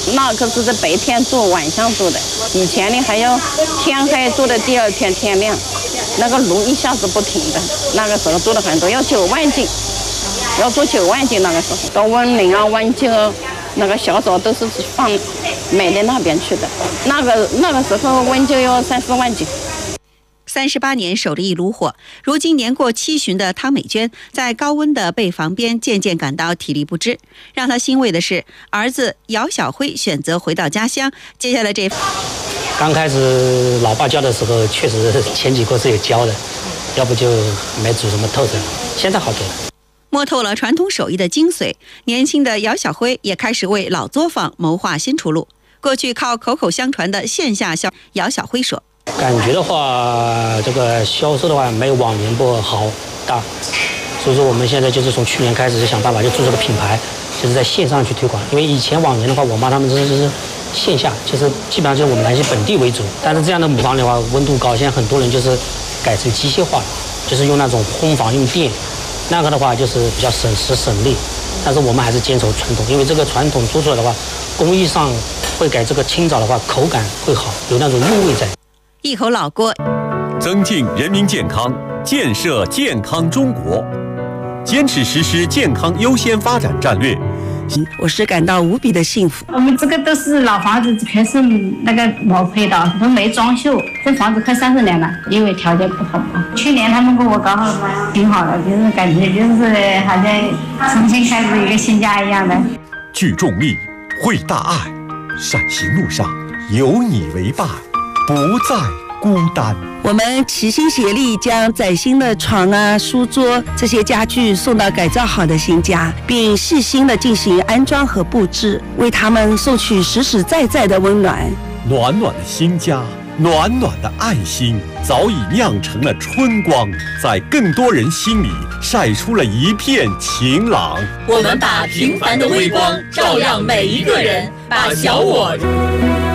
那个是在白天做，晚上做的。以前呢还要天黑做的，第二天天亮，那个炉一下子不停的。那个时候做的很多，要9万斤，要做9万斤。那个时候到温岭啊、湾州啊，那个小枣都是放买到那边去的。那个时候温州要3、4万斤。 38年守了一炉火，如今年过70的汤美娟在高温的被房边渐渐感到体力不支。让她欣慰的是，儿子姚小辉选择回到家乡。接下来这刚开始老爸教的时候，确实前几课是有教的，要不就没煮什么透彻。现在好多了。 摸透了传统手艺的精髓，年轻的姚小辉也开始为老作坊谋划新出路。过去靠口口相传的线下销，姚小辉说。 感觉的话，这个销售的话没有往年不好大，所以说我们现在就是从去年开始就想办法就做这个品牌，就是在线上去推广。因为以前往年的话，我妈他们就是线下，就是基本上就是我们南溪本地为主。但是这样的母房的话，温度高，现在很多人就是改成机械化，就是用那种烘房用电，那个的话就是比较省时省力。但是我们还是坚守传统，因为这个传统做出来的话，工艺上会改这个清早的话，口感会好，有那种韵味在。 一口老锅， 增进人民健康，建设健康中国，坚持实施健康优先发展战略。 我是感到无比的幸福。 我们这个都是老房子，全是那个毛坯的，都没装修。这房子快30年了，因为条件不好嘛。去年他们跟我搞好，挺好的，就是感觉就是好像重新开始一个新家一样的。 聚众力，绘大爱，善行路上有你为伴，不再孤单。 我们齐心协力，将崭新的床啊、书桌这些家具送到改造好的新家，并细心的进行安装和布置，为他们送去实实在在的温暖。 暖暖的新家，暖暖的爱心，早已酿成了春光，在更多人心里晒出了一片晴朗。 我们把平凡的微光照亮每一个人，把小我